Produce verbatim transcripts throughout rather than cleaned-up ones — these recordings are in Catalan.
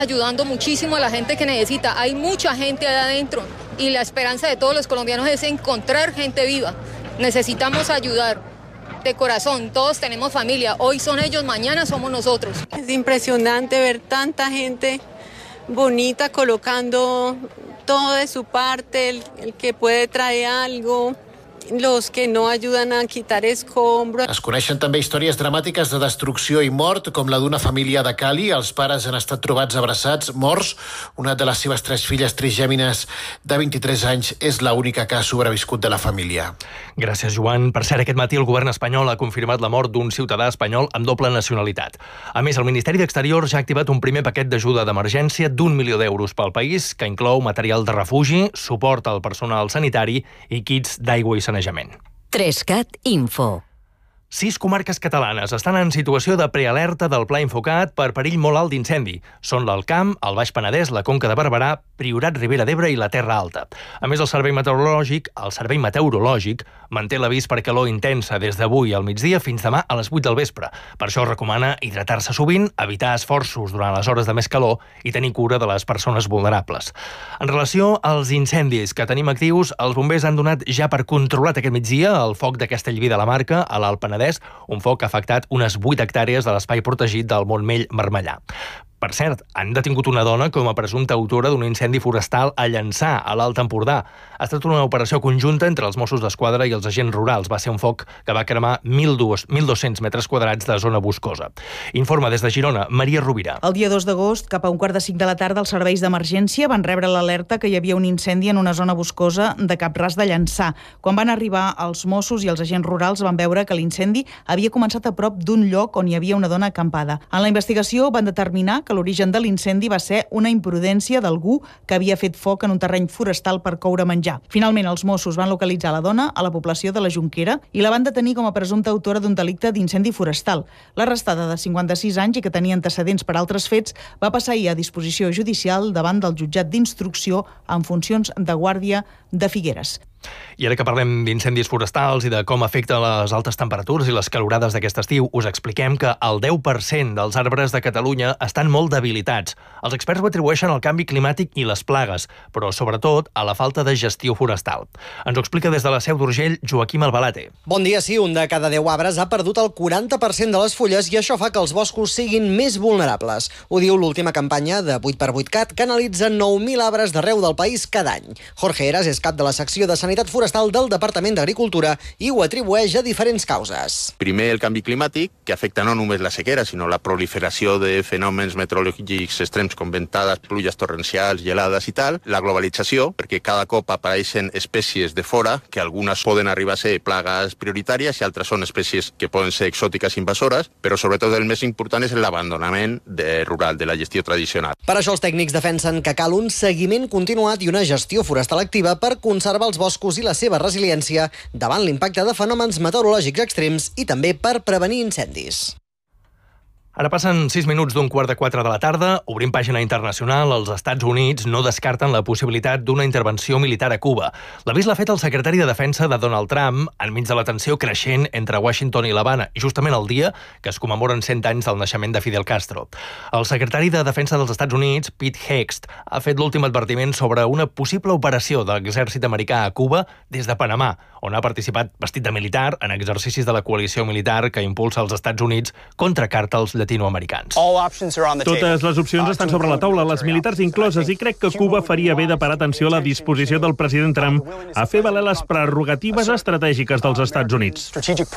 Ayudando muchísimo a la gente que necesita. Hay mucha gente allá adentro y la esperanza de todos los colombianos es encontrar gente viva. Necesitamos ayudar de corazón. Todos tenemos familia. Hoy son ellos, mañana somos nosotros. Es impresionante ver tanta gente bonita colocando todo de su parte, el, el que puede traer algo, los que no ayudan a quitar escombros. Es coneixen també històries dramàtiques de destrucció i mort, com la d'una família de Cali. Els pares han estat trobats abraçats, morts. Una de les seves tres filles trigèmines de vint-i-tres anys és l'única que ha sobreviscut de la família. Gràcies, Joan. Per cert, aquest matí el govern espanyol ha confirmat la mort d'un ciutadà espanyol amb doble nacionalitat. A més, el Ministeri d'Exteriors ja ha activat un primer paquet d'ajuda d'emergència d'un milió d'euros pel país, que inclou material de refugi, suport al personal sanitari i kits d'aigua i sanejament. Trescat Info. Sis comarques catalanes estan en situació de prealerta del Pla Infocat per perill molt alt d'incendi. Són l'Alt Camp, el Baix Penedès, la Conca de Barberà, Priorat, Ribera d'Ebre i la Terra Alta. A més, el Servei Meteorològic, el Servei Meteorològic manté l'avís per calor intensa des d'avui al migdia fins demà a les vuit del vespre. Per això recomana hidratar-se sovint, evitar esforços durant les hores de més calor i tenir cura de les persones vulnerables. En relació als incendis que tenim actius, els bombers han donat ja per controlat aquest migdia el foc de Castellví de la Marca, a l'Alt Penedès, un foc que ha afectat unes vuit hectàrees de l'espai protegit del Montmell-Marmellà. Per cert, han detingut una dona com a presumpta autora d'un incendi forestal a Llançà, a l'Alt Empordà. Ha estat una operació conjunta entre els Mossos d'Esquadra i els agents rurals. Va ser un foc que va cremar mil dos-cents metres quadrats de zona boscosa. Informa des de Girona, Maria Rovira. El dia dos d'agost, cap a un quart de cinc de la tarda, els serveis d'emergència van rebre l'alerta que hi havia un incendi en una zona boscosa de Cap-ras de Llançà. Quan van arribar els Mossos i els agents rurals van veure que l'incendi havia començat a prop d'un lloc on hi havia una dona acampada. En la investigació van determinar que que l'origen de l'incendi va ser una imprudència d'algú que havia fet foc en un terreny forestal per coure menjar. Finalment, els Mossos van localitzar la dona a la població de la Jonquera i la van detenir com a presumpta autora d'un delicte d'incendi forestal. L'arrestada, de cinquanta-sis anys i que tenia antecedents per altres fets, va passar ahir a disposició judicial davant del jutjat d'instrucció en funcions de guàrdia de Figueres. I ara que parlem d'incendis forestals i de com afecta les altes temperatures i les calorades d'aquest estiu, us expliquem que el deu per cent dels arbres de Catalunya estan molt debilitats. Els experts ho atribueixen al canvi climàtic i les plagues, però sobretot a la falta de gestió forestal. Ens ho explica des de la Seu d'Urgell Joaquim Albalate. Bon dia, sí, un de cada deu arbres ha perdut el quaranta per cent de les fulles i això fa que els boscos siguin més vulnerables. Ho diu l'última campanya de vuit per vuit cat, que analitza nou mil arbres d'arreu del país cada any. Jorge Heras és cap de la secció de Sanitat Forestal del Departament d'Agricultura i ho atribueix a diferents causes. Primer, el canvi climàtic, que afecta no només la sequera, sinó la proliferació de fenòmens meteorològics extrems com ventades, pluges torrencials, gelades i tal. La globalització, perquè cada cop apareixen espècies de fora, que algunes poden arribar a ser plagues prioritàries i altres són espècies que poden ser exòtiques invasores, però sobretot el més important és l'abandonament de rural, de la gestió tradicional. Per això els tècnics defensen que cal un seguiment continuat i una gestió forestal activa per conservar els boscos i la seva resiliència davant l'impacte de fenòmens meteorològics extrems i també per prevenir incendis. Ara passen sis minuts d'un quart de quatre de la tarda. Obrim pàgina internacional. Els Estats Units no descarten la possibilitat d'una intervenció militar a Cuba. L'avís l'ha fet el secretari de Defensa de Donald Trump enmig de la tensió creixent entre Washington i l'Havana, justament el dia que es commemoren cent anys del naixement de Fidel Castro. El secretari de Defensa dels Estats Units, Pete Hegseth, ha fet l'últim advertiment sobre una possible operació de l'exèrcit americà a Cuba des de Panamà, on ha participat vestit de militar en exercicis de la coalició militar que impulsa els Estats Units contra càrtels llatinoamericans. Totes les opcions estan sobre la taula, les militars incloses, i crec que Cuba faria bé de parar atenció a la disposició del president Trump a fer valer les prerrogatives estratègiques dels Estats Units.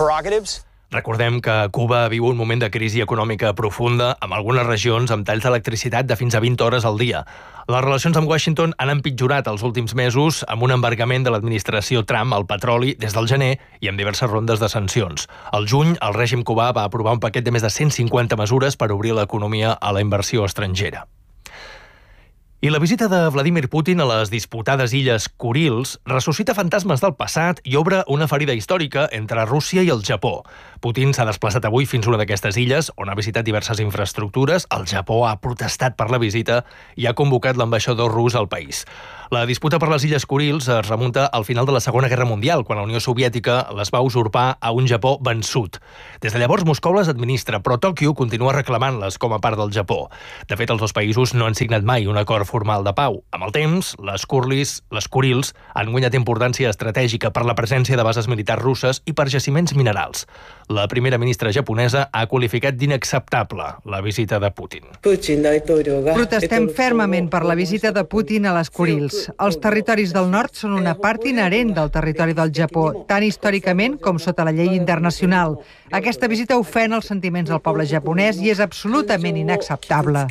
Recordem que Cuba viu un moment de crisi econòmica profunda, amb algunes regions amb talls d'electricitat de fins a vint hores al dia. Les relacions amb Washington han empitjorat els últims mesos amb un embargament de l'administració Trump al petroli des del gener i amb diverses rondes de sancions. Al juny, el règim cubà va aprovar un paquet de més de cent cinquanta mesures per obrir l'economia a la inversió estrangera. I la visita de Vladimir Putin a les disputades illes Kurils ressuscita fantasmes del passat i obre una ferida històrica entre Rússia i el Japó. Putin s'ha desplaçat avui fins a una d'aquestes illes, on ha visitat diverses infraestructures. El Japó ha protestat per la visita i ha convocat l'ambaixador rus al país. La disputa per les illes Kurils es remunta al final de la Segona Guerra Mundial, quan la Unió Soviètica les va usurpar a un Japó vençut. Des de llavors, Moscou les administra, però Tòquio continua reclamant-les com a part del Japó. De fet, els dos països no han signat mai un acord formal de pau. Amb el temps, les Kurils, les Kurils han guanyat importància estratègica per la presència de bases militars russes i per jaciments minerals. La primera ministra japonesa ha qualificat d'inacceptable la visita de Putin. Protestem fermament per la visita de Putin a les Kurils. Els territoris del nord són una part inherent del territori del Japó, tant històricament com sota la llei internacional. Aquesta visita ofèn els sentiments del poble japonès i és absolutament inacceptable.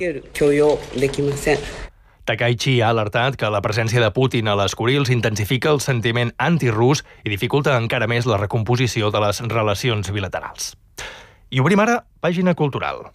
Takaichi ha alertat que la presència de Putin a les Kurils intensifica el sentiment antirús i dificulta encara més la recomposició de les relacions bilaterals. I obrim ara pàgina cultural.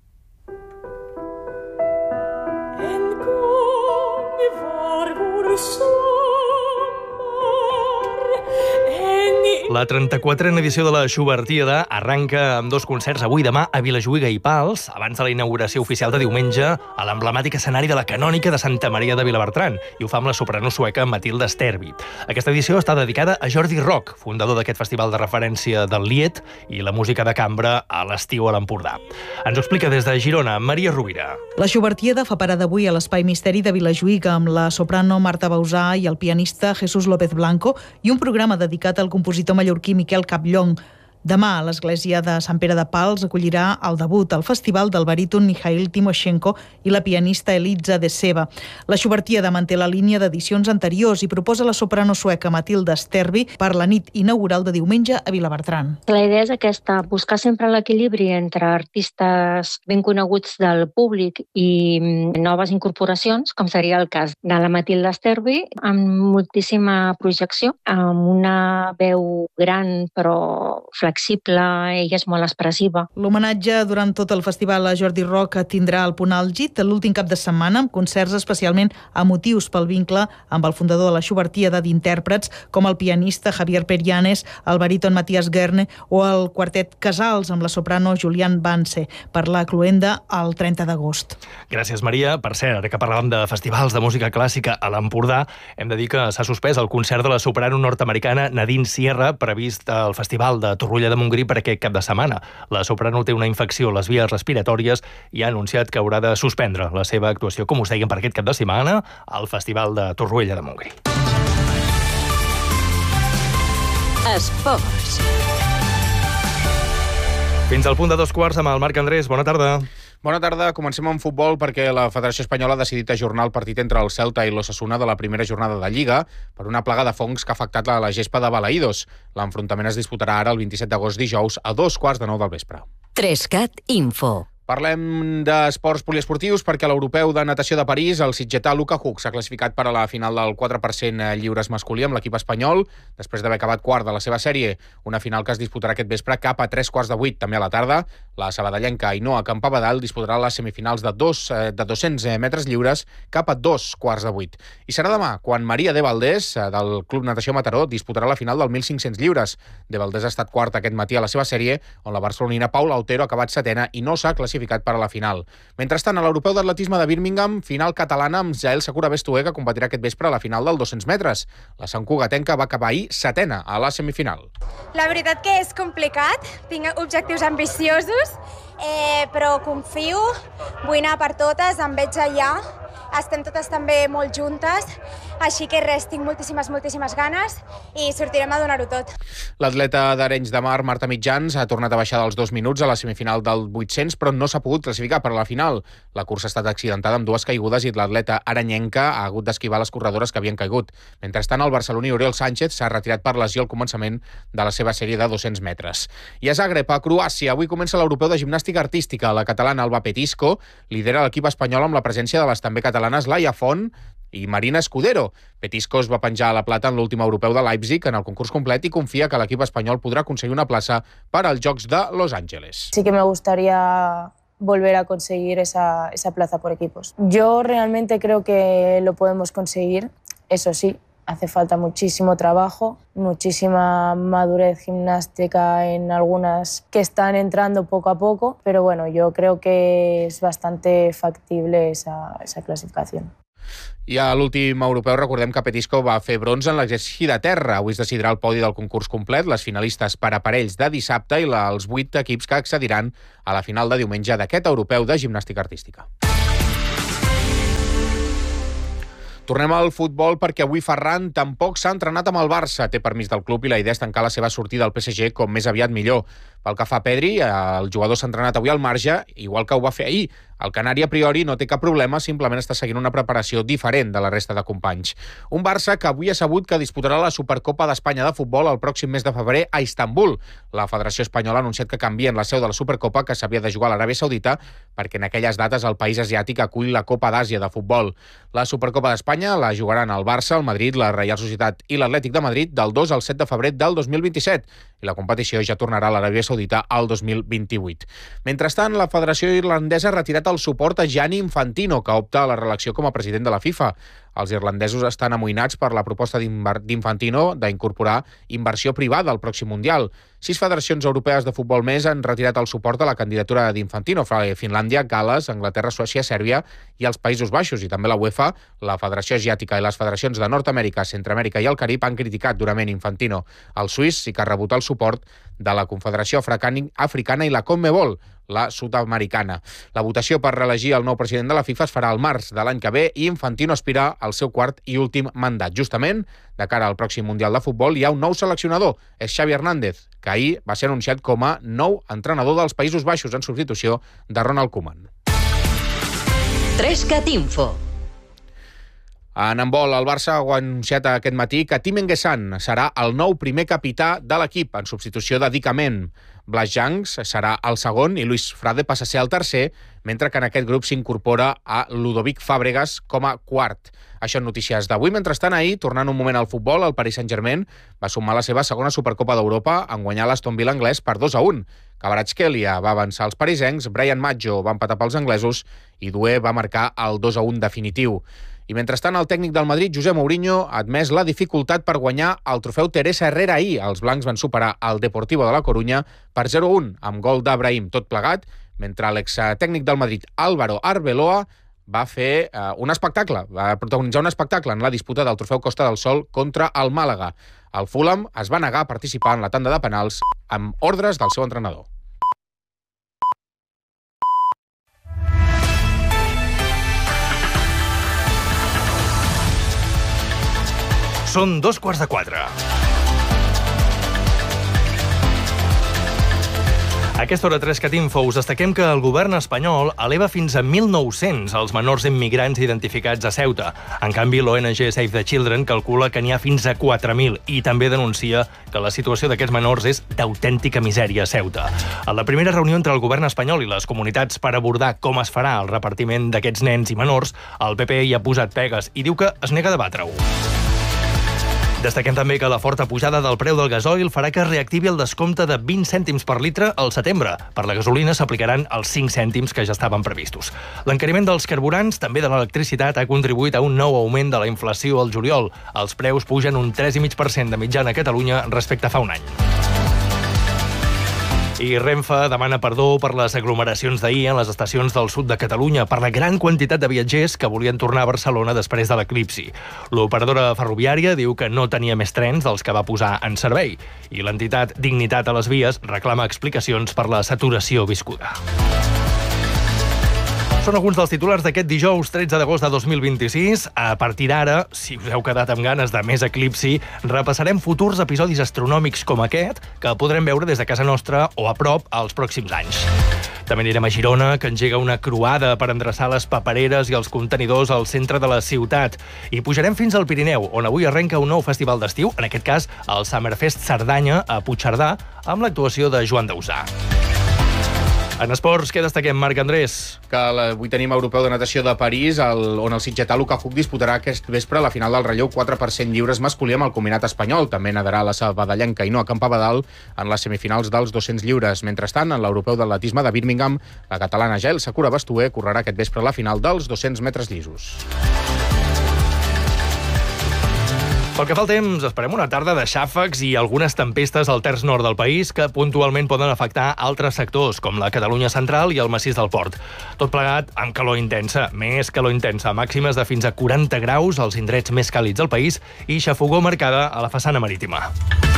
La trenta-quatrena edició de la Schubertíada arranca amb dos concerts avui demà a Vilajuïga i Pals, abans de la inauguració oficial de diumenge a l'emblemàtic escenari de la Canònica de Santa Maria de Vilabertran, i ho fa amb la soprano sueca Matilda Sterby. Aquesta edició està dedicada a Jordi Roc, fundador d'aquest festival de referència del Lied i la música de cambra a l'estiu a l'Empordà. Ens ho explica des de Girona, Maria Rovira. La Schubertíada fa parada avui a l'Espai Misteri de Vilajuïga amb la soprano Marta Bausà i el pianista Jesús López Blanco i un programa dedicat al compositor mallorquí Miquel Capllong. Demà, l'església de Sant Pere de Pals acollirà el debut al festival del baríton Mikhail Timoshenko i la pianista Elitza de Seba. La Schubertíada manté la línia d'edicions anteriors i proposa la soprano sueca Matilda Sterby per la nit inaugural de diumenge a Vilabertran. La idea és aquesta, buscar sempre l'equilibri entre artistes ben coneguts del públic i noves incorporacions, com seria el cas de la Matilda Sterby, amb moltíssima projecció, amb una veu gran però flexible. Ella és molt expressiva. L'homenatge durant tot el festival a Jordi Roc tindrà el punt àlgid l'últim cap de setmana amb concerts especialment emotius pel vincle amb el fundador de la Schubertíada d'intèrprets com el pianista Javier Perianes, el baríton Matías Guerne o el quartet Casals amb la soprano Julián Banse per la cloenda el trenta d'agost. Gràcies, Maria. Per cert, ara que parlàvem de festivals de música clàssica a l'Empordà, hem de dir que s'ha suspès el concert de la soprano nord-americana Nadine Sierra previst al Festival de Torroella de Montgrí per aquest cap de setmana. La soprano té una infecció a les vies respiratòries i ha anunciat que haurà de suspendre la seva actuació, com us dèiem, per aquest cap de setmana al Festival de Torroella de Montgrí. Esports. Fins al punt de dos quarts amb el Marc Andrés. Bona tarda. Bona tarda. Comencem amb futbol perquè la Federació Espanyola ha decidit ajornar el partit entre el Celta i l'Osasuna de la primera jornada de Lliga per una plaga de fongs que ha afectat la gespa de Balaïdos. L'enfrontament es disputarà ara el vint-i-set d'agost dijous a dos quarts de nou del vespre. Trescat Info. Parlem d'esports poliesportius perquè a l'Europeu de Natació de París el sitgetà Luka Hug s'ha classificat per a la final del quatre per cent lliures masculí amb l'equip espanyol, després d'haver acabat quart de la seva sèrie, una final que es disputarà aquest vespre cap a tres quarts de vuit, també a la tarda. La sabadellenca Ainhoa Campabadal disputarà les semifinals de, dos, de dos-cents metres lliures cap a dos quarts de vuit. I serà demà, quan Maria de Valdés, del Club Natació Mataró, disputarà la final del mil cinc-cents lliures. De Valdés ha estat quarta aquest matí a la seva sèrie, on la barcelonina Paula Otero ha acabat setena i no s'ha classificat per a la final. Mentrestant, a l'Europeu d'Atletisme de Birmingham, final catalana amb Jael Sakura Bestué, que competirà aquest vespre a la final del dos-cents metres. La santcugatenca va acabar ahir setena a la semifinal. La veritat que és complicat, tinc objectius ambiciosos, eh, però confio, vull anar per totes, em veig allà, estem totes també molt juntes, així que res, tinc moltíssimes, moltíssimes ganes i sortirem a donar-ho tot. L'atleta d'Arenys de Mar, Marta Mitjans, ha tornat a baixar dels dos minuts a la semifinal del vuit-cents, però no s'ha pogut classificar per a la final. La cursa ha estat accidentada amb dues caigudes i l'atleta arenyenca ha hagut d'esquivar les corredores que havien caigut. Mentrestant, el barceloní Oriol Sánchez s'ha retirat per lesió al començament de la seva sèrie de dos-cents metres. I a Zagreb, a Croàcia, avui comença l'Europeu de Gimnàstica Artística. La catalana Alba Petisco lidera l'equip espanyol amb la presència de les també catalanes Laia Font i Marina Escudero. Petisco es va penjar a la plata en l'últim europeu de Leipzig en el concurs complet i confia que l'equip espanyol podrà aconseguir una plaça per als Jocs de Los Angeles. Sí que me gustaría volver a conseguir esa, esa plaza por equipos. Yo realmente creo que lo podemos conseguir, eso sí, hace falta muchísimo trabajo, muchísima madurez gimnástica en algunas que están entrando poco a poco, pero bueno, yo creo que es bastante factible esa, esa clasificación. I a l'últim europeu recordem que Petisco va fer bronze en l'exercici de terra. Avui es decidirà el podi del concurs complet, les finalistes per aparells de dissabte i els vuit equips que accediran a la final de diumenge d'aquest europeu de gimnàstica artística. Tornem al futbol perquè avui Ferran tampoc s'ha entrenat amb el Barça. Té permís del club i la idea és tancar la seva sortida al P S G com més aviat millor. Pel que fa a Pedri, el jugador s'ha entrenat avui al marge, igual que ho va fer ahir. El canari a priori no té cap problema, simplement està seguint una preparació diferent de la resta de companys. Un Barça que avui ha sabut que disputarà la Supercopa d'Espanya de futbol el pròxim mes de febrer a Istanbul. La Federació Espanyola ha anunciat que canvien la seu de la Supercopa, que s'havia de jugar a l'Aràbia Saudita, perquè en aquelles dates el país asiàtic acull la Copa d'Àsia de futbol. La Supercopa d'Espanya la jugaran el Barça, el Madrid, la Reial Societat i l'Atlètic de Madrid del dos al set de febrer del dos mil vint-i-set, i la competició ja tornarà a l'Aràbia Saudita al dos mil vint-i-vuit. Mentrestant, la Federació Irlandesa ha retirat el suport a Gianni Infantino, que opta a la reelecció com a president de la FIFA. Els irlandesos estan amoïnats per la proposta d'Infantino d'incorporar inversió privada al pròxim Mundial. Sis federacions europees de futbol més han retirat el suport a la candidatura d'Infantino: Finlàndia, Gal·les, Anglaterra, Suècia, Sèrbia i els Països Baixos. I també la UEFA, la Federació Asiàtica i les federacions de Nord-Amèrica, Centreamèrica i el Carib han criticat durament Infantino. El suís sí que ha rebut el suport de la Confederació Africana i la CONMEBOL, la sud-americana. La votació per reelegir el nou president de la FIFA es farà al març de l'any que ve i Infantino aspira al seu quart i últim mandat. Justament, de cara al pròxim Mundial de Futbol, hi ha un nou seleccionador, és Xavi Hernández, que ahir va ser anunciat com a nou entrenador dels Països Baixos en substitució de Ronald Koeman. Trescat Info. En handbol, el Barça ha anunciat aquest matí que Tim Enguessan serà el nou primer capità de l'equip en substitució de Dick Amen. Blas Jangs serà el segon i Luis Frade passa a ser el tercer, mentre que en aquest grup s'incorpora a Ludovic Fàbregas com a quart. Això en notícies d'avui. Mentrestant, ahir, tornant un moment al futbol, el Paris Saint-Germain va sumar la seva segona Supercopa d'Europa en guanyar l'Aston Villa anglès per dos a un. Kvaratskhelia va avançar als parisencs, Brian Maggio va empatar pels anglesos i Doué va marcar el dos a un definitiu. I mentrestant, el tècnic del Madrid, José Mourinho, ha admès la dificultat per guanyar el trofeu Teresa Herrera ahir. Els blancs van superar el Deportivo de la Corunya per zero a un, amb gol d'Abrahim tot plegat, mentre l'extècnic del Madrid, Álvaro Arbeloa, va fer eh, un espectacle, va protagonitzar un espectacle en la disputa del trofeu Costa del Sol contra el Màlaga. El Fulham es va negar a participar en la tanda de penals amb ordres del seu entrenador. Són dos quarts de quatre. A aquesta hora Trescat Info us destaquem que el govern espanyol eleva fins a mil nou-cents els menors immigrants identificats a Ceuta. En canvi, l'O N G Save the Children calcula que n'hi ha fins a quatre mil i també denuncia que la situació d'aquests menors és d'autèntica misèria a Ceuta. A la primera reunió entre el govern espanyol i les comunitats per abordar com es farà el repartiment d'aquests nens i menors, el P P hi ha posat pegues i diu que es nega a debatre-ho. Destaquem també que la forta pujada del preu del gasoil farà que es reactivi el descompte de vint cèntims per litre al setembre. Per la gasolina s'aplicaran els cinc cèntims que ja estaven previstos. L'encariment dels carburants, també de l'electricitat, ha contribuït a un nou augment de la inflació al juliol. Els preus pugen un tres coma cinc per cent de mitjana a Catalunya respecte a fa un any. I Renfe demana perdó per les aglomeracions d'ahir en les estacions del sud de Catalunya per la gran quantitat de viatgers que volien tornar a Barcelona després de l'eclipsi. L'operadora ferroviària diu que no tenia més trens dels que va posar en servei i l'entitat Dignitat a les Vies reclama explicacions per la saturació viscuda. Són alguns dels titulars d'aquest dijous tretze d'agost de dos mil vint-i-sis. A partir d'ara, si us heu quedat amb ganes de més eclipsi, repassarem futurs episodis astronòmics com aquest, que podrem veure des de casa nostra o a prop als pròxims anys. També anirem a Girona, que engega una croada per endreçar les papereres i els contenidors al centre de la ciutat. I pujarem fins al Pirineu, on avui arrenca un nou festival d'estiu, en aquest cas el Summerfest Cerdanya a Puigcerdà, amb l'actuació de Joan Dausà. En esports, què destaquem, Marc Andrés? Que avui tenim Europeu de Natació de París, el, on el sitgetà Luka Huck disputarà aquest vespre la final del relleu quatre per cent lliures masculí amb el combinat espanyol. També nadarà la sabadellenca Ainhoa Campabadal en les semifinals dels dos-cents lliures. Mentrestant, en l'Europeu d'atletisme de Birmingham, la catalana Jael Sakura Bastué correrà aquest vespre la final dels dos-cents metres llisos. Pel que fa al temps, esperem una tarda de xàfecs i algunes tempestes al terç nord del país que puntualment poden afectar altres sectors, com la Catalunya central i el massís del Port. Tot plegat amb calor intensa, més calor intensa, màximes de fins a quaranta graus als indrets més càlids del país i xafogor marcada a la façana marítima.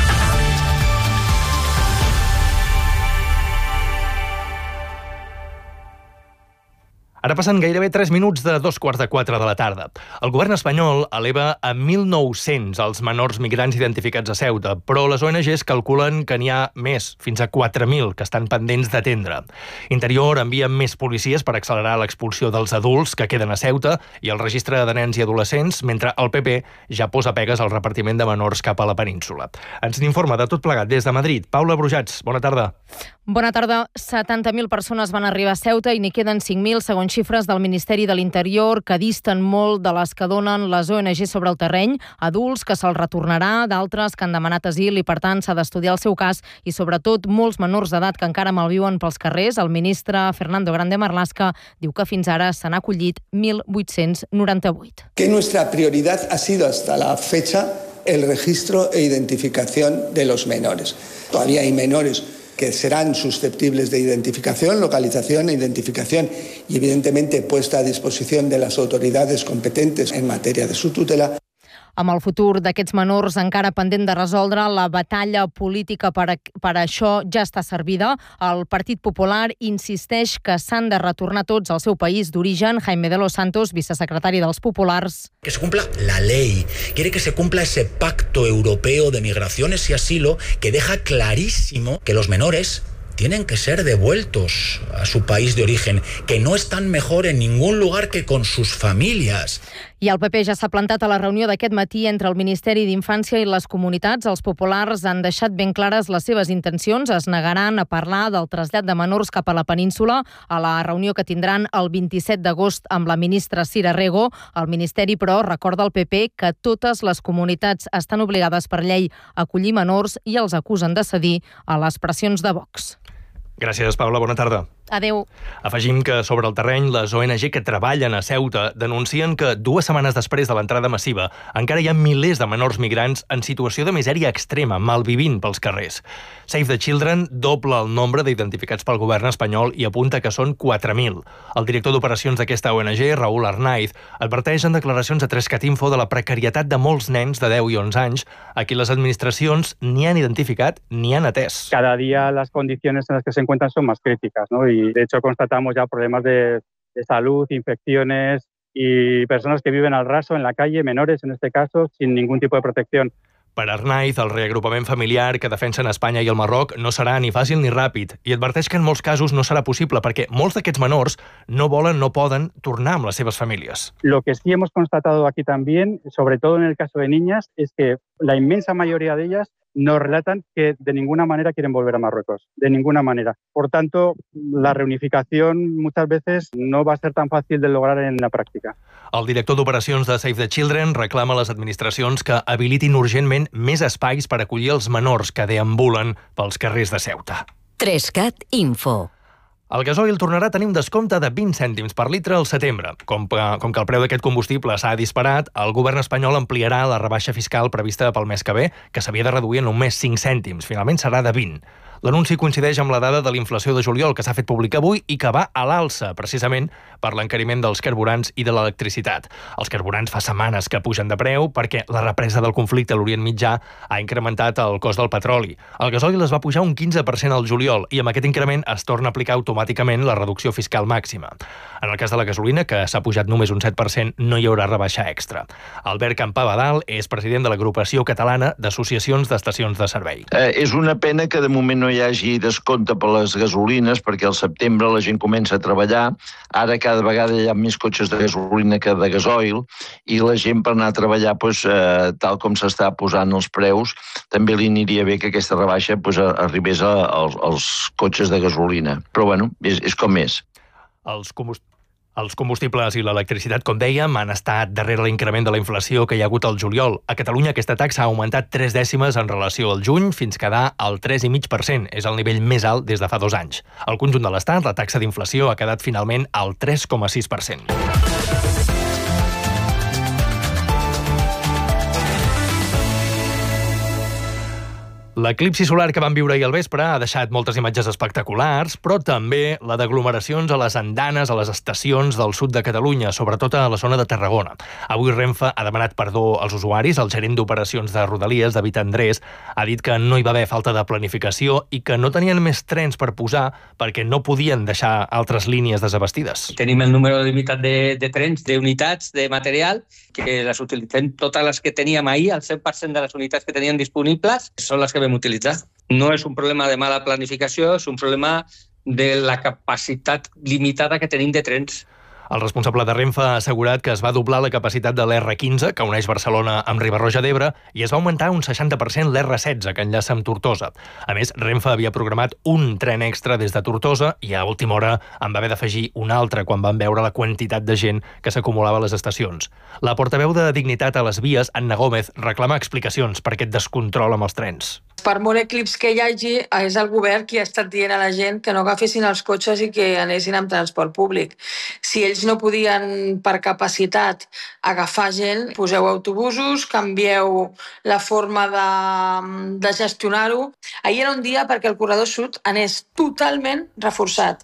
Ara passen gairebé tres minuts de dos quarts de quatre de la tarda. El govern espanyol eleva a mil nou-cents els menors migrants identificats a Ceuta, però les O N Ges calculen que n'hi ha més, fins a quatre mil, que estan pendents d'atendre. Interior envia més policies per accelerar l'expulsió dels adults que queden a Ceuta i el registre de nens i adolescents, mentre el P P ja posa pegues al repartiment de menors cap a la península. Ens n'informa de tot plegat des de Madrid. Paula Brujats, bona tarda. Bona tarda. setanta mil persones van arribar a Ceuta i n'hi queden cinc mil, segons xifres del Ministeri de l'Interior, que disten molt de les que donen les O N G sobre el terreny, adults que se'ls retornarà, d'altres que han demanat asil i, per tant, s'ha d'estudiar el seu cas, i, sobretot, molts menors d'edat que encara malviuen pels carrers. El ministre Fernando Grande Marlaska diu que fins ara s'han acollit mil vuit-cents noranta-vuit. Que nuestra prioridad ha sido hasta la fecha el registro e identificación de los menores. Todavía hay menores que serán susceptibles de identificación, localización e identificación y, evidentemente, puesta a disposición de las autoridades competentes en materia de su tutela. Amb el futur d'aquests menors encara pendent de resoldre, la batalla política per a, per a això ja està servida. El Partit Popular insisteix que s'han de retornar tots al seu país d'origen. Jaime de los Santos, vicesecretari dels Populars. Que se cumpla la ley. Quiere que se cumpla ese pacto europeo de migraciones y asilo que deja clarísimo que los menores tienen que ser devueltos a su país de origen, que no están mejor en ningún lugar que con sus familias. I el P P ja s'ha plantat a la reunió d'aquest matí entre el Ministeri d'Infància i les comunitats. Els populars han deixat ben clares les seves intencions. Es negaran a parlar del trasllat de menors cap a la península a la reunió que tindran el vint-i-set d'agost amb la ministra Sira Rego. El Ministeri, però, recorda al P P que totes les comunitats estan obligades per llei a acollir menors i els acusen de cedir a les pressions de Vox. Gràcies, Paula. Bona tarda. Adéu. Afegim que sobre el terreny les O N G que treballen a Ceuta denuncien que dues setmanes després de l'entrada massiva encara hi ha milers de menors migrants en situació de misèria extrema, malvivint pels carrers. Save the Children dobla el nombre d'identificats pel govern espanyol i apunta que són quatre mil. El director d'operacions d'aquesta O N G, Raúl Arnaiz, adverteix en declaracions a Trescat Info de la precarietat de molts nens de deu i onze anys a qui les administracions ni han identificat ni han atès. Cada día las condiciones en las que se encuentran son más críticas, ¿no? Y de hecho constatamos ya problemas de, de salud, infecciones y personas que viven al raso en la calle, menores en este caso, sin ningún tipo de protección. Per Arnaiz, el reagrupament familiar que defensen Espanya i el Marroc no serà ni fàcil ni ràpid i adverteix que en molts casos no serà possible perquè molts d'aquests menors no volen, no poden tornar amb les seves famílies. Lo que sí hemos constatado aquí también, sobre todo en el caso de niñas, es que la inmensa mayoría de ellas nos relatan que de ninguna manera quieren volver a Marruecos, de ninguna manera. Por tanto, la reunificación muchas veces no va a ser tan fácil de lograr en la práctica. El director d'operacions de Save the Children reclama a les administracions que habilitin urgentment més espais per acollir els menors que deambulen pels carrers de Ceuta. Trescat Info. El gasoil tornarà a tenir un descompte de vint cèntims per litre al setembre. Com, com que el preu d'aquest combustible s'ha disparat, el govern espanyol ampliarà la rebaixa fiscal prevista pel mes que ve, que s'havia de reduir en només cinc cèntims. Finalment serà de vint. L'anunci coincideix amb la dada de l'inflació de juliol que s'ha fet pública avui i que va a l'alça, precisament per l'encariment dels carburants i de l'electricitat. Els carburants fa setmanes que pugen de preu perquè la represa del conflicte a l'Orient Mitjà ha incrementat el cost del petroli. El gasoil es va pujar un quinze per cent al juliol i amb aquest increment es torna a aplicar automàticament la reducció fiscal màxima. En el cas de la gasolina, que s'ha pujat només un set per cent, no hi haurà rebaixa extra. Albert Campabadal és president de l'Agrupació Catalana d'Associacions d'Estacions de Servei. Eh, és una pena que de moment no hi hagi descompte per les gasolines, perquè al setembre la gent comença a treballar. Ara cada vegada hi ha més cotxes de gasolina que de gasoil i la gent per anar a treballar, doncs, eh, tal com s'està posant els preus, també li aniria bé que aquesta rebaixa doncs, arribés a, als, als cotxes de gasolina. Però, bueno, és, és com és. Els combustibles Els combustibles i l'electricitat, com dèiem, han estat darrere l'increment de la inflació que hi ha hagut al juliol. A Catalunya aquesta taxa ha augmentat tres dècimes en relació al juny fins a quedar al tres coma cinc per cent. És el nivell més alt des de fa dos anys. Al conjunt de l'Estat, la taxa d'inflació ha quedat finalment al tres coma sis per cent. L'eclipsi solar que vam viure ahir al vespre ha deixat moltes imatges espectaculars, però també la d'aglomeracions a les andanes, a les estacions del sud de Catalunya, sobretot a la zona de Tarragona. Avui Renfe ha demanat perdó als usuaris. El gerent d'operacions de Rodalies, David Andrés, ha dit que no hi va haver falta de planificació i que no tenien més trens per posar perquè no podien deixar altres línies desabestides. Tenim el número limitat de, de trens, d'unitats, de material, que les utilitzem totes les que teníem ahir, el cent per cent de les unitats que teníem disponibles són les que vam utilitzar. No és un problema de mala planificació, és un problema de la capacitat limitada que tenim de trens. El responsable de Renfe ha assegurat que es va doblar la capacitat de l'R quinze, que uneix Barcelona amb Riba-roja d'Ebre, i es va augmentar un seixanta per cent l'R setze, que enllaça amb Tortosa. A més, Renfe havia programat un tren extra des de Tortosa i a última hora en va haver d'afegir un altre quan van veure la quantitat de gent que s'acumulava a les estacions. La portaveu de Dignitat a les vies, Anna Gómez, reclama explicacions per aquest descontrol amb els trens. Per molt eclips que hi hagi, és el govern qui ha estat dient a la gent que no agafessin els cotxes i que anessin amb transport públic. Si ells no podien, per capacitat, agafar gent, poseu autobusos, canvieu la forma de, de gestionar-ho. Ahir era un dia perquè el corredor sud anés totalment reforçat.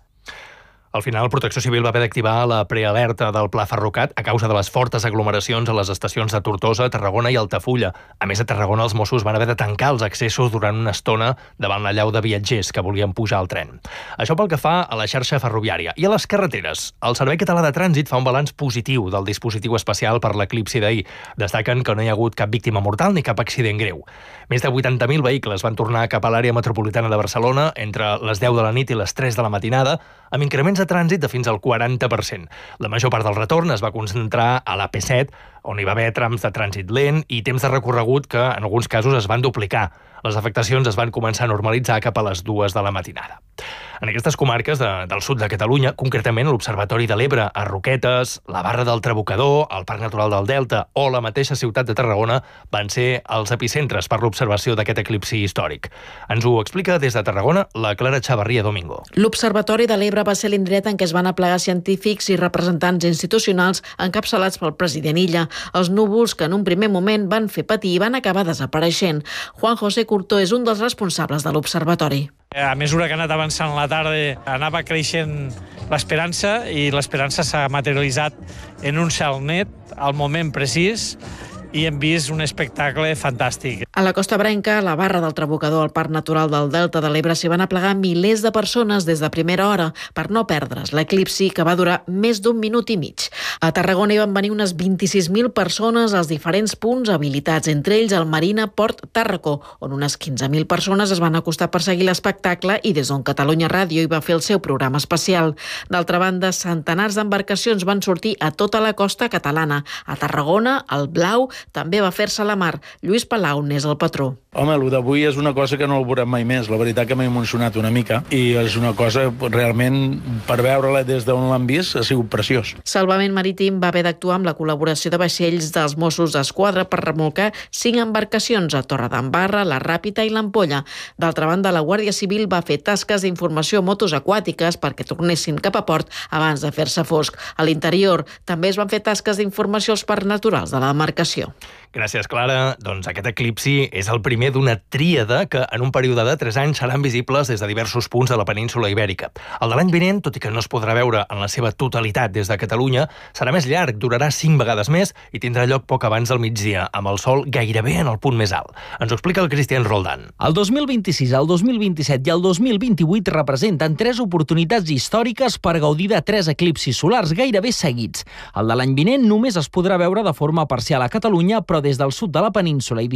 Al final, Protecció Civil va haver d'activar la prealerta del Pla Ferrocat a causa de les fortes aglomeracions a les estacions de Tortosa, Tarragona i Altafulla. A més, a Tarragona els Mossos van haver de tancar els accessos durant una estona davant la llau de viatgers que volien pujar al tren. Això pel que fa a la xarxa ferroviària. I a les carreteres, el Servei Català de Trànsit fa un balanç positiu del dispositiu especial per l'eclipsi d'ahir. Destaquen que no hi ha hagut cap víctima mortal ni cap accident greu. Més de vuitanta mil vehicles van tornar cap a l'àrea metropolitana de Barcelona entre les deu de la nit i les tres de la matinada, amb increments de trànsit de fins al quaranta per cent. La major part del retorn es va concentrar a la P set, on hi va haver trams de trànsit lent i temps de recorregut que en alguns casos es van duplicar. Les afectacions es van començar a normalitzar cap a les dues de la matinada. En aquestes comarques de, del sud de Catalunya, concretament l'Observatori de l'Ebre, a Roquetes, la Barra del Trabucador, el Parc Natural del Delta o la mateixa ciutat de Tarragona van ser els epicentres per l'observació d'aquest eclipsi històric. Ens ho explica des de Tarragona la Clara Chavarría Domingo. L'Observatori de l'Ebre va ser l'indret en què es van aplegar científics i representants institucionals encapçalats pel president Illa. Els núvols que en un primer moment van fer patir van acabar desapareixent. Juan José Curtó és un dels responsables de l'Observatori. A mesura que ha anat avançant la tarda, anava creixent l'esperança i l'esperança s'ha materialitzat en un cel net, al moment precís, i hem vist un espectacle fantàstic. A la Costa Branca, a la Barra del Trabucador, al Parc Natural del Delta de l'Ebre, s'hi van aplegar milers de persones des de primera hora per no perdre's l'eclipsi, que va durar més d'un minut i mig. A Tarragona hi van venir unes vint-i-sis mil persones als diferents punts habilitats, entre ells el Marina Port Tàrraco, on unes quinze mil persones es van acostar per seguir l'espectacle i des d'on Catalunya Ràdio hi va fer el seu programa especial. D'altra banda, centenars d'embarcacions van sortir a tota la costa catalana. A Tarragona, el Blau també va fer-se a la mar. Lluís Palau n'és el patró. Home, el d'avui és una cosa que no el veurem mai més. La veritat que m'ha emocionat una mica i és una cosa realment, per veure-la des d'on l'han vist, ha sigut preciós. Salvament Marítim va haver d'actuar amb la col·laboració de vaixells dels Mossos d'Esquadra per remolcar cinc embarcacions a Torredembarra, la Ràpita i l'Ampolla. D'altra banda, la Guàrdia Civil va fer tasques d'informació a motos aquàtiques perquè tornessin cap a port abans de fer-se fosc. A l'interior també es van fer tasques d'informació als parcs naturals de la demarcació. Gràcies, Clara. Doncs aquest eclipsi és el primer d'una tríada que en un període de tres anys seran visibles des de diversos punts de la península Ibèrica. El de l'any vinent, tot i que no es podrà veure en la seva totalitat des de Catalunya, serà més llarg, durarà cinc vegades més i tindrà lloc poc abans del migdia, amb el sol gairebé en el punt més alt. Ens ho explica el Cristian Roldán. El dos mil vint-i-sis, el dos mil vint-i-set i el dos mil vint-i-vuit representen tres oportunitats històriques per gaudir de tres eclipsis solars gairebé seguits. El de l'any vinent només es podrà veure de forma parcial a Catalunya, però des del sud de la península i diferents punts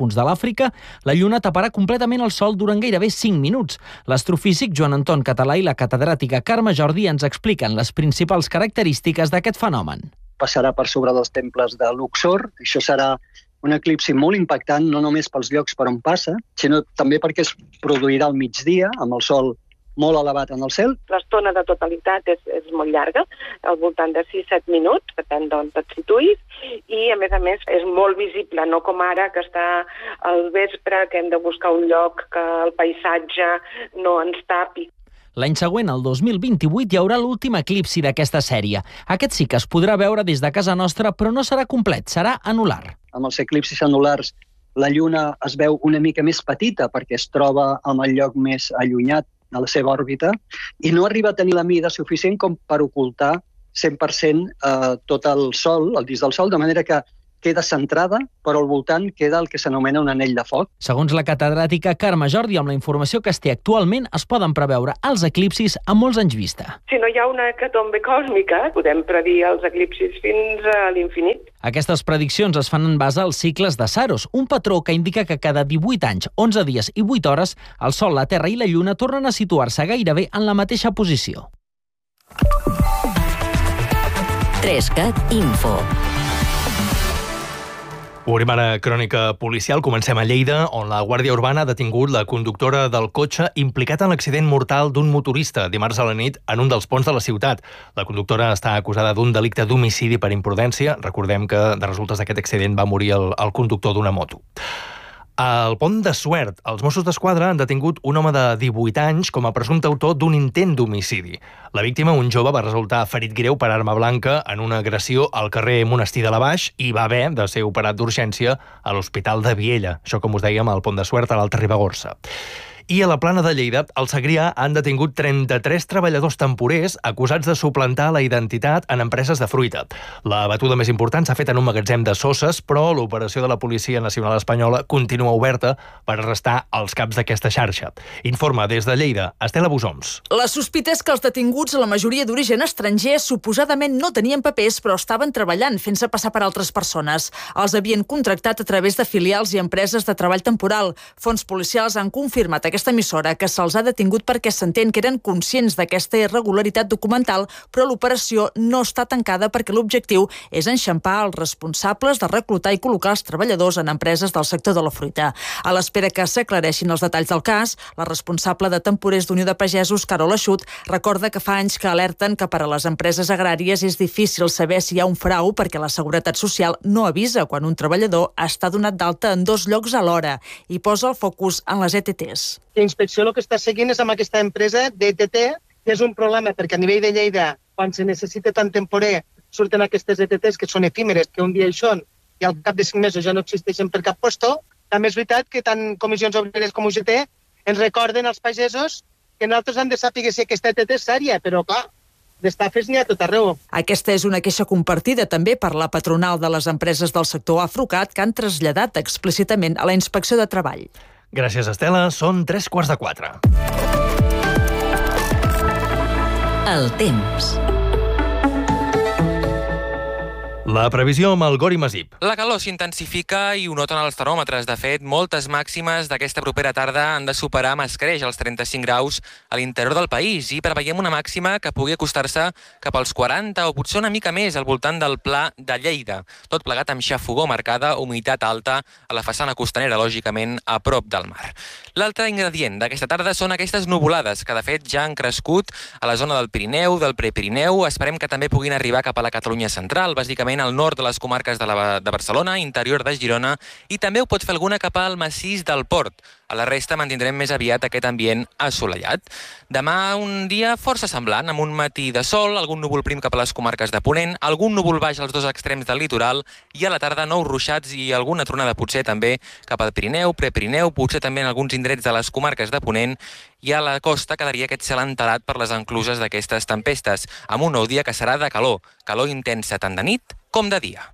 punts de l'Àfrica, la Lluna taparà completament el Sol durant gairebé cinc minuts. L'astrofísic Joan Anton Català i la catedràtica Carme Jordi ens expliquen les principals característiques d'aquest fenomen. Passarà per sobre dels temples de Luxor. Això serà un eclipsi molt impactant, no només pels llocs per on passa, sinó també perquè es produirà al migdia, amb el sol molt elevat en el cel. L'estona de totalitat és, és molt llarga, al voltant de sis a set minuts, depèn d'on et situïs, i a més a més és molt visible, no com ara que està al vespre, que hem de buscar un lloc que el paisatge no ens tapi. L'any següent, el dos mil vint-i-vuit, hi haurà l'últim eclipsi d'aquesta sèrie. Aquest sí que es podrà veure des de casa nostra, però no serà complet, serà anular. Amb els eclipsis anulars, la Lluna es veu una mica més petita perquè es troba en el lloc més allunyat de la seva òrbita i no arriba a tenir la mida suficient com per ocultar cent per cent eh, tot el Sol, el disc del Sol, de manera que queda centrada, però al voltant queda el que s'anomena un anell de foc. Segons la catedràtica Carme Jordi, amb la informació que es té actualment, es poden preveure els eclipsis a molts anys vista. Si no hi ha una hecatombe còsmica, podem predir els eclipsis fins a l'infinit. Aquestes prediccions es fan en base als cicles de Saros, un patró que indica que cada divuit anys, onze dies i vuit hores, el Sol, la Terra i la Lluna tornen a situar-se gairebé en la mateixa posició. Trescat Info. Obrim ara crònica policial. Comencem a Lleida, on la Guàrdia Urbana ha detingut la conductora del cotxe implicat en l'accident mortal d'un motorista dimarts a la nit en un dels ponts de la ciutat. La conductora està acusada d'un delicte d'homicidi per imprudència. Recordem que de resultes d'aquest accident va morir el, el conductor d'una moto. Al Pont de Suert, els Mossos d'Esquadra han detingut un home de divuit anys com a presumpte autor d'un intent d'homicidi. La víctima, un jove, va resultar ferit greu per arma blanca en una agressió al carrer Monestir de la Baix i va haver de ser operat d'urgència a l'Hospital de Viella. Això, com us dèiem, al Pont de Suert, a l'Alta Ribagorça. I a la Plana de Lleida, al Segrià, han detingut trenta-tres treballadors temporers acusats de suplantar la identitat en empreses de fruita. La batuda més important s'ha fet en un magatzem de Soses, però l'operació de la Policia Nacional Espanyola continua oberta per arrestar els caps d'aquesta xarxa. Informa des de Lleida, Estela Busoms. La sospita és que els detinguts, la majoria d'origen estranger, suposadament no tenien papers, però estaven treballant, fent-se passar per altres persones. Els havien contractat a través de filials i empreses de treball temporal. Fons policials han confirmat aquesta emissora que se'ls ha detingut perquè s'entén que eren conscients d'aquesta irregularitat documental, però l'operació no està tancada perquè l'objectiu és enxampar els responsables de reclutar i col·locar els treballadors en empreses del sector de la fruita. A l'espera que s'aclareixin els detalls del cas, la responsable de temporers d'Unió de Pagesos, Carol Eixut, recorda que fa anys que alerten que per a les empreses agràries és difícil saber si hi ha un frau perquè la Seguretat Social no avisa quan un treballador està donat d'alta en dos llocs alhora i posa el focus en les E T Ts. La inspecció el que està seguint és amb aquesta empresa d'E T T, que és un problema perquè a nivell de Lleida, quan se necessita tant temporer, surten aquestes E T Ts que són efímeres, que un dia hi són i al cap de cinc mesos ja no existeixen per cap puesto. També és veritat que tant Comissions Obreres com U G T ens recorden als pagesos que nosaltres hem de saber si aquesta E T T és sèria, però clar, d'estafes n'hi ha tot arreu. Aquesta és una queixa compartida també per la patronal de les empreses del sector Afrucat que han traslladat explícitament a la Inspecció de Treball. Gràcies, Estela. Són tres quarts de quatre. El temps. La previsió amb el Gori Masip. La calor s'intensifica i ho noten els termòmetres. De fet, moltes màximes d'aquesta propera tarda han de superar amb escreix els trenta-cinc graus a l'interior del país i preveiem una màxima que pugui acostar-se cap als quaranta o potser una mica més al voltant del Pla de Lleida. Tot plegat amb xafogor marcada, humitat alta a la façana costanera, lògicament, a prop del mar. L'altre ingredient d'aquesta tarda són aquestes nuvolades, que de fet ja han crescut a la zona del Pirineu, del Prepirineu. Esperem que també puguin arribar cap a la Catalunya central, bàsicament al nord de les comarques de, la, de Barcelona, interior de Girona, i també ho pot fer alguna cap al massís del Port. A la resta mantindrem més aviat aquest ambient assolellat. Demà un dia força semblant, amb un matí de sol, algun núvol prim cap a les comarques de Ponent, algun núvol baix als dos extrems del litoral i a la tarda nous ruixats i alguna tronada potser també cap al Pirineu, Prepirineu, potser també en alguns indrets de les comarques de Ponent, i a la costa quedaria aquest cel entelat per les encluses d'aquestes tempestes, amb un nou dia que serà de calor, calor intensa tant de nit com de dia.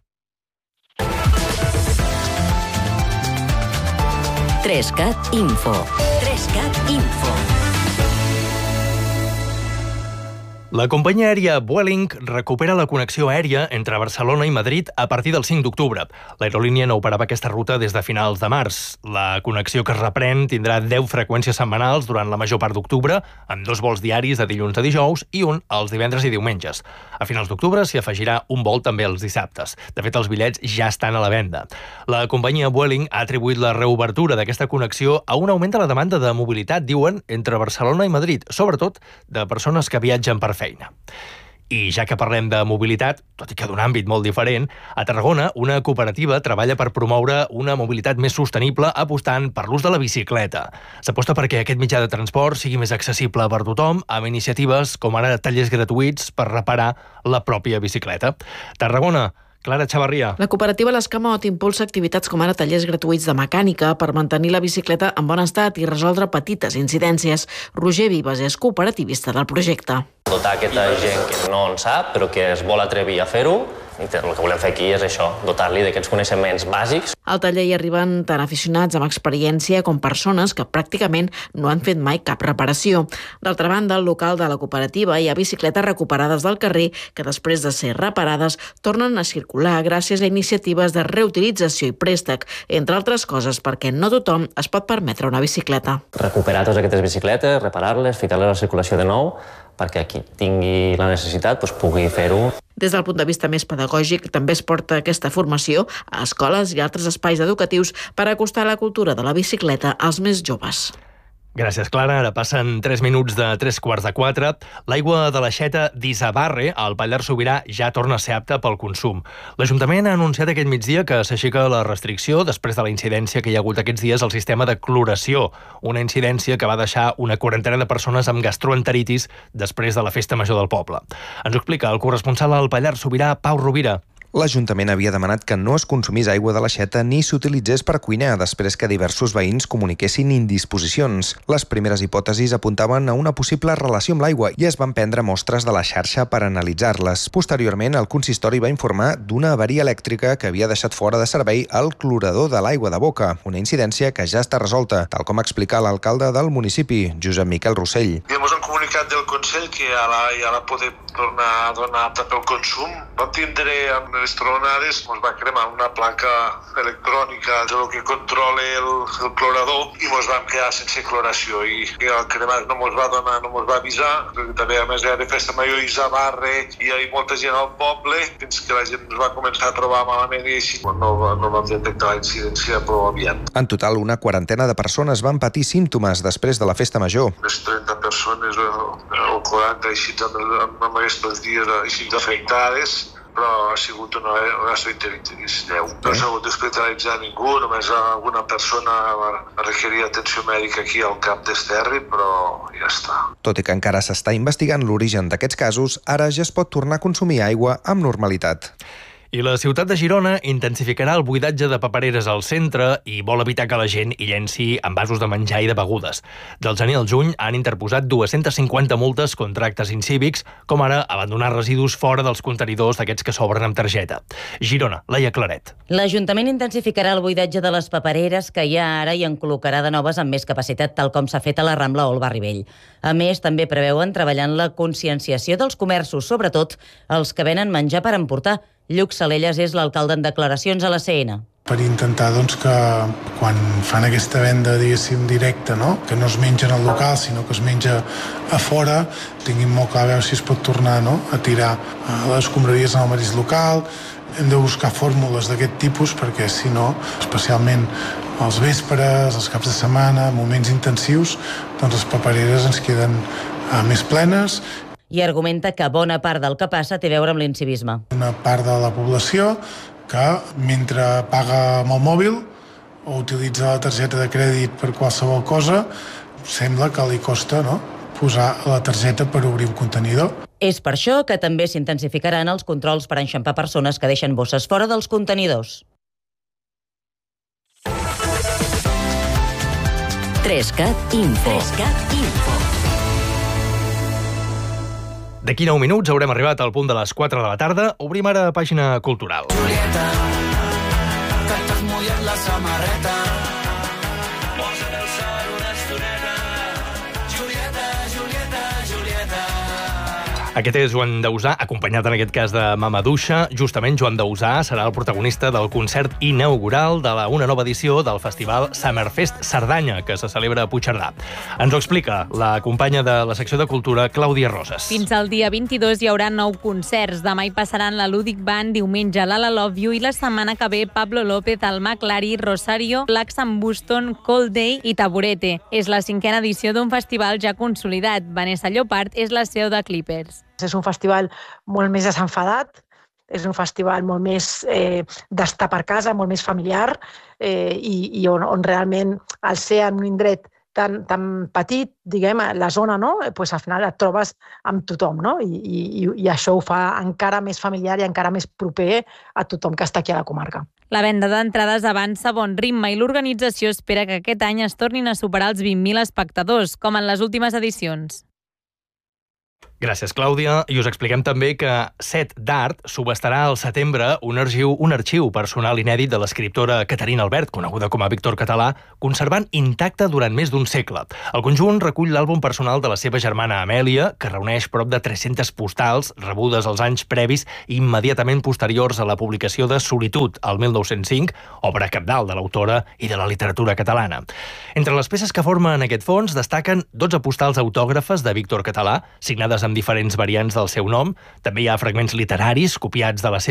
Trescat Info. Trescat Info. La companyia aèria Vueling recupera la connexió aèria entre Barcelona i Madrid a partir del cinc d'octubre. L'aerolínia no operava aquesta ruta des de finals de març. La connexió que es reprèn tindrà deu freqüències setmanals durant la major part d'octubre, amb dos vols diaris de dilluns a dijous i un els divendres i diumenges. A finals d'octubre s'hi afegirà un vol també els dissabtes. De fet, els bitllets ja estan a la venda. La companyia Vueling ha atribuït la reobertura d'aquesta connexió a un augment de la demanda de mobilitat, diuen, entre Barcelona i Madrid, sobretot de persones que viatgen per feina. I ja que parlem de mobilitat, tot i que d'un àmbit molt diferent, a Tarragona una cooperativa treballa per promoure una mobilitat més sostenible apostant per l'ús de la bicicleta. S'aposta perquè aquest mitjà de transport sigui més accessible per tothom, amb iniciatives com ara tallers gratuïts per reparar la pròpia bicicleta. Tarragona, Clara Chavarria. La cooperativa L'Escamot impulsa activitats com ara tallers gratuïts de mecànica per mantenir la bicicleta en bon estat i resoldre petites incidències. Roger Vives és cooperativista del projecte. Dotar aquesta gent que no en sap, però que es vol atrevir a fer-ho. I el que volem fer aquí és això, dotar-li d'aquests coneixements bàsics. Al taller hi arriben tant aficionats amb experiència com persones que pràcticament no han fet mai cap reparació. D'altra banda, al local de la cooperativa hi ha bicicletes recuperades del carrer que després de ser reparades tornen a circular gràcies a iniciatives de reutilització i préstec, entre altres coses perquè no tothom es pot permetre una bicicleta. Recuperar totes aquestes bicicletes, reparar-les, ficar-les a la circulació de nou, perquè qui tingui la necessitat doncs, pugui fer-ho. Des del punt de vista més pedagògic, també es porta aquesta formació a escoles i altres espais educatius per acostar la cultura de la bicicleta als més joves. Gràcies, Clara. Ara passen tres minuts de tres quarts de quatre. L'aigua de l'aixeta d'Isabarre, al Pallars Sobirà, ja torna a ser apta pel consum. L'Ajuntament ha anunciat aquest migdia que s'aixeca la restricció després de la incidència que hi ha hagut aquests dies al sistema de cloració, una incidència que va deixar una quarantena de persones amb gastroenteritis després de la festa major del poble. Ens ho explica el corresponsal al Pallars Sobirà, Pau Rovira. L'Ajuntament havia demanat que no es consumís aigua de l'aixeta ni s'utilitzés per cuinar després que diversos veïns comuniquessin indisposicions. Les primeres hipòtesis apuntaven a una possible relació amb l'aigua i es van prendre mostres de la xarxa per analitzar-les. Posteriorment, el consistori va informar d'una avaria elèctrica que havia deixat fora de servei el clorador de l'aigua de boca, una incidència que ja està resolta, tal com explica l'alcalde del municipi, Josep Miquel Rossell. Hi ha un comunicat del Consell que ja la, ja la podem tornar a donar apta pel consum. Vam tindre amb les tronades, ens va cremar una placa electrònica del que controla el, el clorador i ens vam quedar sense cloració i el cremat no ens va donar, no ens va avisar, perquè també a més era de festa major i Isabarre i hi ha molta gent al poble, fins que la gent ens va començar a trobar malament i així no, no vam detectar la incidència prou aviat. En total, una quarantena de persones van patir símptomes després de la festa major. Les trenta persones o, o quaranta així amb aquests dies així afectades, però ha sigut una gastroenteritis lleu. No s'ha hagut d'hospitalitzar ningú, només alguna persona va requerir atenció mèdica aquí al Cap d'Esterri, però ja està. Tot i que encara s'està investigant l'origen d'aquests casos, ara ja es pot tornar a consumir aigua amb normalitat. I la ciutat de Girona intensificarà el buidatge de papereres al centre i vol evitar que la gent hi llenci envasos de menjar i de begudes. Del gener al juny han interposat dues-centes cinquanta multes contra actes incívics, com ara abandonar residus fora dels contenidors d'aquests que s'obren amb targeta. Girona, Laia Claret. L'Ajuntament intensificarà el buidatge de les papereres que hi ha ara i en col·locarà de noves amb més capacitat, tal com s'ha fet a la Rambla o al Barri Vell. A més, també preveuen treballar en la conscienciació dels comerços, sobretot els que venen menjar per emportar. Lluc Salelles és l'alcalde en declaracions a la C N. Per intentar doncs, que quan fan aquesta venda, diguéssim, directa, no? Que no es menja en el local, sinó que es menja a fora, tinguin molt clar a veure si es pot tornar, no? A tirar les escombraries en el mateix local. Hem de buscar fórmules d'aquest tipus perquè, si no, especialment als vespres, als caps de setmana, moments intensius, doncs les papereres ens queden uh, més plenes. I argumenta que bona part del que passa té a veure amb l'incivisme. Una part de la població que, mentre paga amb el mòbil o utilitza la targeta de crèdit per qualsevol cosa, sembla que li costa, no?, posar la targeta per obrir un contenidor. És per això que també s'intensificaran els controls per enxampar persones que deixen bosses fora dels contenidors. Trescat Info. Trescat Info. D'aquí nou minuts haurem arribat al punt de les quatre de la tarda. Obrim ara pàgina cultural. Julieta, que t'has mullat la samarreta. Posa el sol una estoneta. Julieta, Julieta, Julieta. Aquest és Joan Dausà, acompanyat en aquest cas de Mamaduixa. Justament Joan Dausà serà el protagonista del concert inaugural de la, una nova edició del festival Summerfest Cerdanya, que se celebra a Puigcerdà. Ens ho explica la companya de la secció de Cultura, Clàudia Roses. Fins al dia vint-i-dos hi haurà nou concerts. Demà hi passaran la Ludic Band, diumenge l'Ala Love You i la setmana que ve Pablo López, el Maclari, Rosario, Black Sam Buston, Cold Day i Taburete. És la cinquena edició d'un festival ja consolidat. Vanessa Llopart és la C E O de Clippers. És un festival molt més desenfadat, és un festival molt més eh, d'estar per casa, molt més familiar eh, i, i on, on realment al ser en un indret tan, tan petit, diguem, la zona, no? Pues al final et trobes amb tothom, no? I, i, i això ho fa encara més familiar i encara més proper a tothom que està aquí a la comarca. La venda d'entrades avança a bon ritme i l'organització espera que aquest any es tornin a superar els vint mil espectadors, com en les últimes edicions. Gràcies, Clàudia. I us expliquem també que Set d'Art subestarà al setembre un arxiu, un arxiu personal inèdit de l'escriptora Caterina Albert, coneguda com a Víctor Català, conservant intacte durant més d'un segle. El conjunt recull l'àlbum personal de la seva germana Amèlia, que reuneix prop de tres-centes postals rebudes als anys previs i immediatament posteriors a la publicació de Solitud, el mil nou-cents cinc, obra cabdal de l'autora i de la literatura catalana. Entre les peces que formen aquest fons destaquen dotze postals autògrafes de Víctor Català, signades amb diferents variants del seu nom. També hi ha fragments literaris copiats de la seva